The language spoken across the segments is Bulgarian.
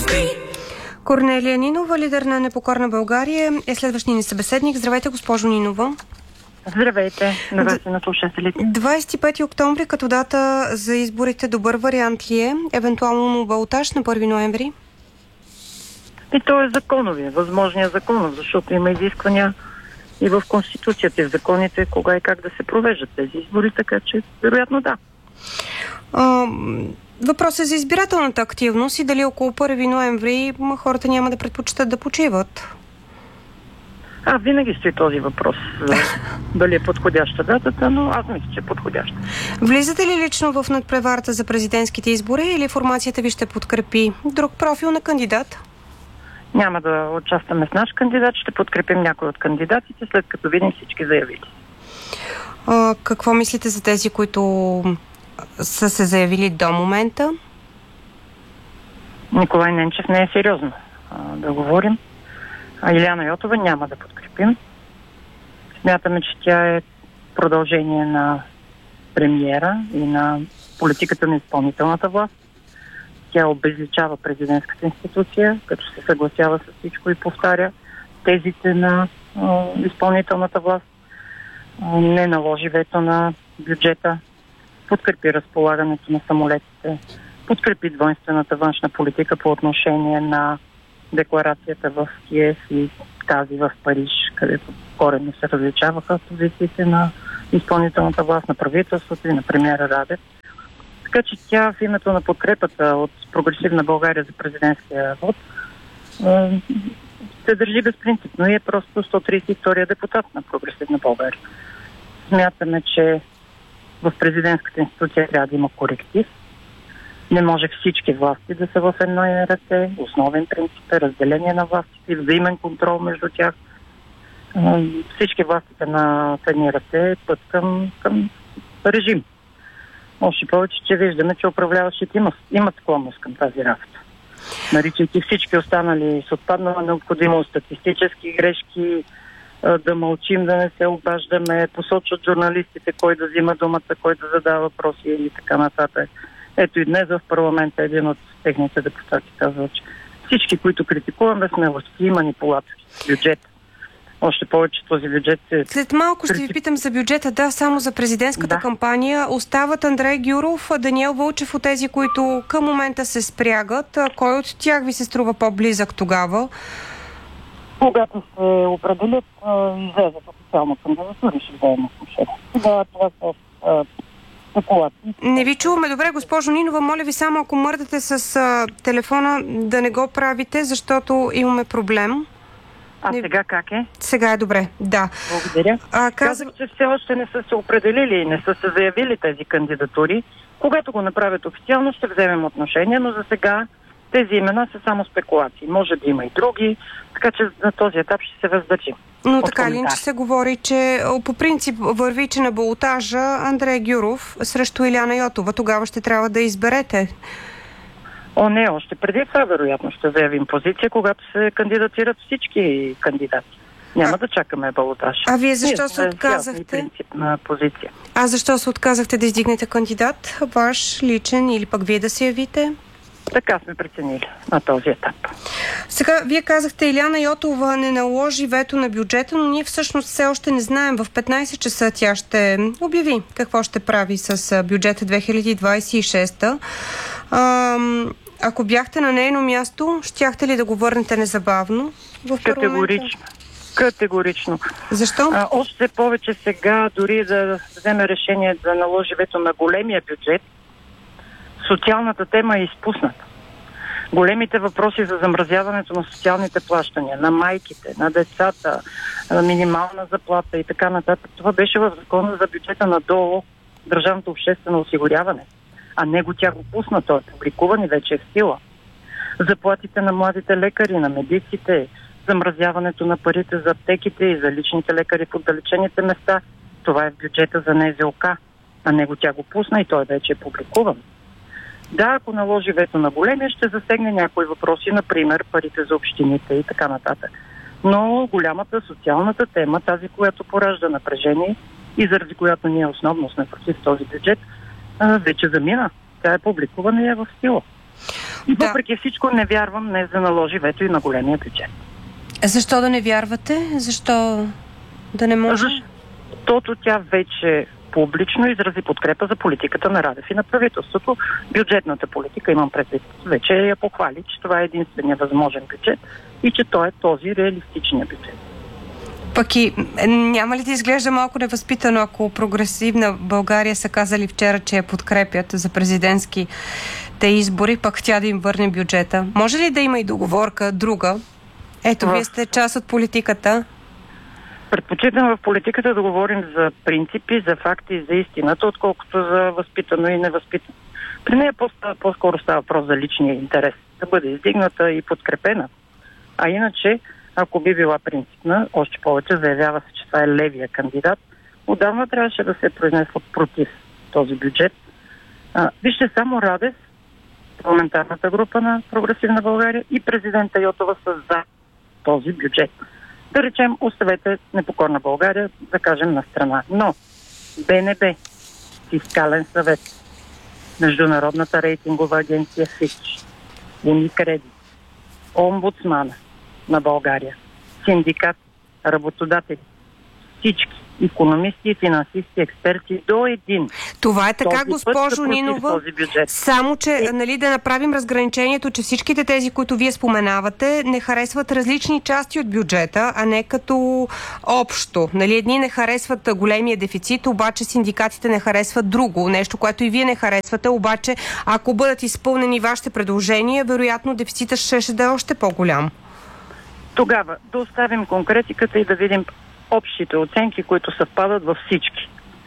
Корнелия Нинова, лидер на Непокорна България, е следващия ни събеседник. Здравейте, госпожо Нинова. Здравейте, на вас и на слушателите. 25 октомври като дата за изборите добър вариант ли е? Евентуално балотаж на 1 ноември? И то е законовия, възможният законов, защото има изисквания и в Конституцията, и в законите, кога и как да се провеждат тези избори, така че вероятно да. Въпросът е за избирателната активност и дали около 1 ноември хората няма да предпочитат да почиват. Винаги стои този въпрос. Дали е подходяща датата, но аз мисля, че е подходяща. Влизате ли лично в надпреварата за президентските избори или формацията ви ще подкрепи друг профил на кандидат? Няма да участваме с наш кандидат, ще подкрепим някой от кандидатите, след като видим всички заявили. Какво мислите за тези, които са се заявили до момента? Николай Ненчев не е сериозно да говорим. Илияна Йотова няма да подкрепим. Смятаме, че тя е продължение на премиера и на политиката на изпълнителната власт. Тя обезличава президентската институция, като се съгласява с всичко и повтаря тезите на изпълнителната власт. Не наложи вето на бюджета, подкрепи разполагането на самолетите, подкрепи двойствената външна политика по отношение на декларацията в Киев и тази в Париж, където коренно се различаваха позициите на изпълнителната власт, на правителството и на премиера Радев. Така че тя в името на подкрепата от Прогресивна България за президентския вод се държи безпринципно и е просто 132-я депутат на Прогресивна България. Смятаме, че в президентската институция трябва да има коректив. Не може всички власти да са в едно ръце. Основен принцип е разделение на властите и взаимен контрол между тях. Всички властите на едни ръце път към режим. Още повече, че виждаме, че управляващите имат склонност към тази работа. Наричайки всички останали с отпаднала необходимост, статистически грешки, да мълчим, да не се обаждаме, посочват журналистите кой да взима думата, кой да задава въпроси и така нататък. Ето и днес в парламента един от техните депутати казва, че всички, които критикуваме, сме лъжци и манипулатори. Бюджет. Още повече този бюджет е... След малко ще ви питам за бюджета, да, само за президентската кампания. Остават Андрей Гюров, Даниел Вълчев от тези, които към момента се спрягат. Кой от тях ви се струва по-близък тогава? Когато се определят и излезат официално кандидатури, ще вземем отношение. Да, това са спекулации. Не ви чуваме добре, госпожо Нинова. Моля ви само, ако мърдате с телефона, да не го правите, защото имаме проблем. Сега как е? Сега е добре, да. Благодаря. Казах, че все още не са се определили и не са се заявили тези кандидатури. Когато го направят официално, ще вземем отношение, но за сега тези имена са само спекулации. Може да има и други, така че на този етап ще се въздържим. Но така ли, че се говори, че по принцип върви, че на балотажа Андрей Гюров срещу Илияна Йотова. Тогава ще трябва да изберете. Не, още преди това вероятно ще заявим позиция, когато се кандидатират всички кандидати. Няма да чакаме балотаж. Вие защо се отказахте? Принципна позиция. Защо се отказахте да издигнете кандидат? Ваш личен или пък вие да се явите? Така сме преценили на този етап. Сега, вие казахте, Илияна Йотова не наложи вето на бюджета, но ние всъщност все още не знаем. В 15 часа тя ще обяви какво ще прави с бюджета 2026. Ако бяхте на нейно място, щяхте ли да го върнете незабавно в парламента? Категорично. Защо? Още повече сега, дори да вземе решение да наложи вето на големия бюджет, социалната тема е изпусната. Големите въпроси за замразяването на социалните плащания, на майките, на децата, на минимална заплата и така нататък, това беше в закона за бюджета на ДОО, Държавното обществено осигуряване. А него тя го пусна, той е публикуван и вече е в сила. Заплатите на младите лекари, на медиците, замразяването на парите за аптеките и за личните лекари в отдалечените места, това е в бюджета за НЗОК. А него тя го пусна и той вече е публикуван. Да, ако наложи вето на големия, ще засегне някои въпроси, например парите за общините и така нататък. Но голямата социалната тема, тази, която поражда напрежение и заради която ние основно сме против този бюджет, вече замина. Тя е публикувана и е в сила. И въпреки всичко не вярвам днес да наложи вето и на големия бюджет. Защо да не вярвате? Защо да не може? Защото тя вече публично изрази подкрепа за политиката на Радев и на правителството. Бюджетната политика, имам предвид, вече я похвали, че това е единствения възможен бюджет и че той е този реалистичния бюджет. Пък и няма ли да изглежда малко невъзпитано, ако Прогресивна България са казали вчера, че я подкрепят за президентските избори, пък тя да им върне бюджета? Може ли да има и договорка друга? Ето, вие сте част от политиката. Предпочитам в политиката да говорим за принципи, за факти и за истината, отколкото за възпитано и невъзпитано. При нея по-скоро става въпрос за личния интерес, да бъде издигната и подкрепена. А иначе, ако би била принципна, още повече заявява се, че това е левия кандидат, отдавна трябваше да се е произнесла против този бюджет. Вижте, само Радев, парламентарната група на Прогресивна България и президента Йотова са за този бюджет. Да речем, оставете непокорна България, да кажем, на страна. Но БНБ, Фискален съвет, Международната рейтингова агенция Фич, Уникредит, Омбудсмана на България, синдикат, работодатели, всички икономисти, финансисти, експерти до един. Това е така, госпожо Нинова. Само, че да направим разграничението, че всичките тези, които вие споменавате, не харесват различни части от бюджета, а не като общо. Едни не харесват големия дефицит, обаче синдикатите не харесват друго. Нещо, което и вие не харесвате, обаче ако бъдат изпълнени вашите предложения, вероятно дефицитът ще да е още по-голям. Тогава да оставим конкретиката и да видим общите оценки, които съвпадат във всички.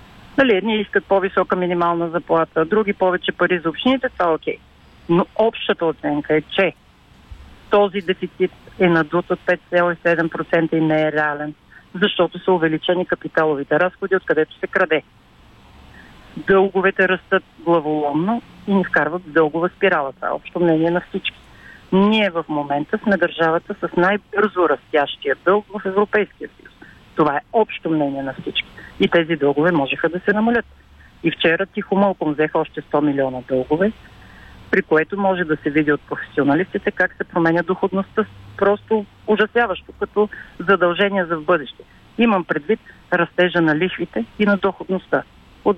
Едни искат по-висока минимална заплата, други повече пари за общините, това е окей. Но общата оценка е, че този дефицит е надут от 5,7% и не е реален, защото са увеличени капиталовите разходи, откъдето се краде. Дълговете растат главоломно и ни вкарват в дългова спирала. Това е общо мнение на всички. Ние в момента сме държавата с най-бързо растящия дълг в Европейския съюз. Това е общо мнение на всички. И тези дългове можеха да се намалят. И вчера тихомълком взеха още 100 милиона дългове, при което може да се види от професионалистите как се променя доходността. Просто ужасяващо, като задължение за в бъдеще. Имам предвид растежа на лихвите и на доходността. От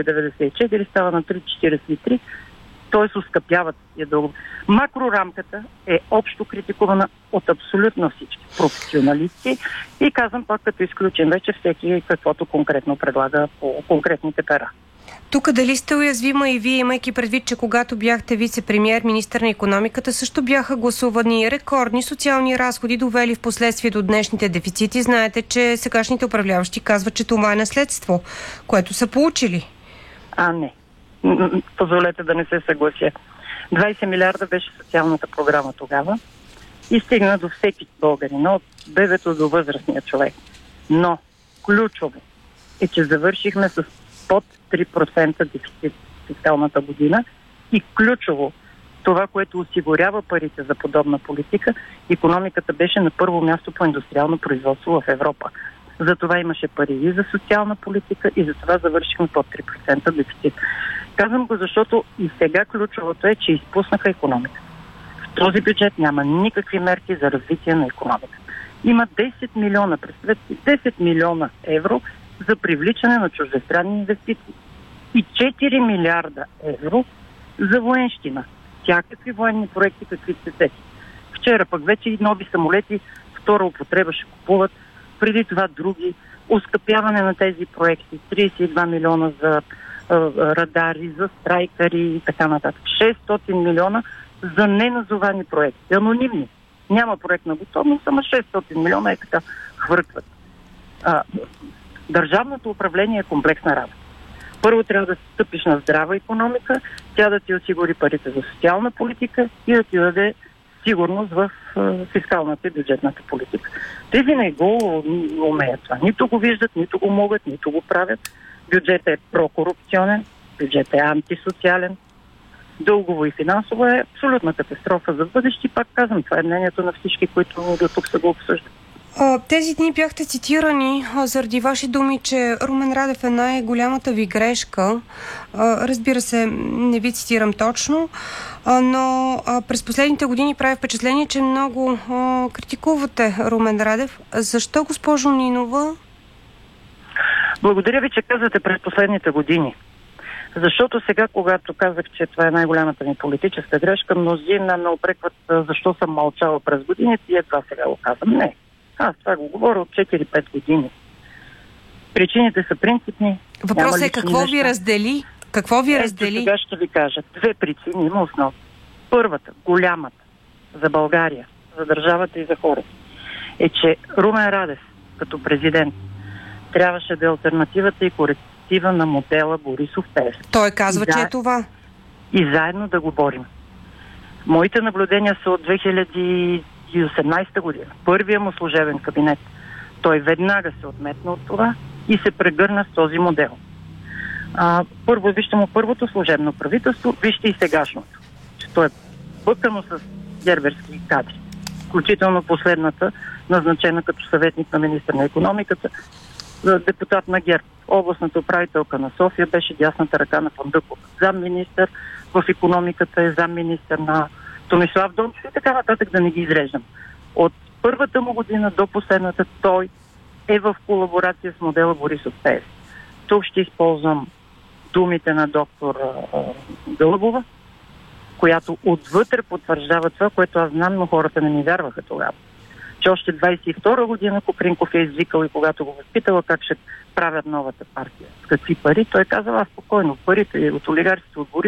2,94 става на 3,43, т.е. ускъпяват тия дългове. Макрорамката е общо критикувана от абсолютно всички професионалисти и казвам пак, като изключим вече всеки каквото конкретно предлага по конкретните пера. Тук дали сте уязвима и вие, имайки предвид, че когато бяхте вице-премиер, министър на икономиката, също бяха гласувани рекордни социални разходи, довели в последствие до днешните дефицити. Знаете, че сегашните управляващи казват, че това е наследство, което са получили. Не. Позволете да не се съглася. 20 милиарда беше социалната програма тогава и стигна до всеки българин, от бебето до възрастния човек. Но ключово е, че завършихме с под 3% дефицит фискалната година и ключово това, което осигурява парите за подобна политика, икономиката беше на първо място по индустриално производство в Европа. Затова имаше пари и за социална политика и затова завършихме под 3% дефицит. Казвам го, защото и сега ключовото е, че изпуснаха икономика. В този бюджет няма никакви мерки за развитие на икономика. Има 10 милиона, представете, 10 милиона евро за привличане на чуждестранни инвестиции и 4 милиарда евро за военщина. Всякакви военни проекти, какви се сети. Вчера пък вече и нови самолети втора употреба ще купуват, преди това други. Оскъпяване на тези проекти. 32 милиона за радари, за страйкари и така нататък. 600 милиона за неназовани проекти. Анонимни. Няма проектна готовност, само 600 милиона така хвъркват. Държавното управление е комплексна работа. Първо трябва да стъпиш на здрава икономика, тя да ти осигури парите за социална политика и да ти даде сигурност в фискалната и бюджетната политика. Те винаги го умеят това. Нито го виждат, нито го могат, нито го правят. Бюджетът е прокорупционен, бюджетът е антисоциален, дългово и финансово е абсолютна катастрофа за бъдеще. Пак казвам, това е мнението на всички, които до тук са го обсъждат. Тези дни бяхте цитирани заради ваши думи, че Румен Радев е най-голямата ви грешка. Разбира се, не ви цитирам точно, но през последните години прави впечатление, че много критикувате Румен Радев. Защо, госпожо Нинова? Благодаря ви, че казвате през последните години. Защото сега, когато казах, че това е най-голямата ми политическа грешка, мнозина ме упрекват защо съм мълчала през годините и това сега го казвам. Не. Аз това го говоря от 4-5 години. Причините са принципни. Въпросът е какво ви раздели? Какво ви раздели? Сега ще ви кажа. Две причини има основно. Първата, голямата, за България, за държавата и за хората, е, че Румен Радев, като президент, трябваше да е алтернативата и коректива на модела Борисов-Пеевски. Той казва, че е това. И заедно да го борим. Моите наблюдения са от 2018 година. Първия му служебен кабинет. Той веднага се отметна от това и се прегърна с този модел. Първо, вижте му първото служебно правителство, вижте и сегашното. Че той е бъкано с герберски кадри. Включително последната, назначена като съветник на министър на икономиката, депутат на ГЕРБ. Областната управителка на София беше дясната ръка на Фандъков. Замминистър в икономиката е замминистър на Томислав Дончев и така нататък, да не ги изреждам. От първата му година до последната той е в колаборация с модела Борисов-Пеевски. Тук ще използвам думите на доктор Гълъбова, която отвътре потвърждава това, което аз знам, но хората не ми вярваха тогава. Че още 22 година Копринков е извикал и когато го възпитала как ще правят новата партия, с какви пари, той казал, спокойно, парите от олигарсите от Борисов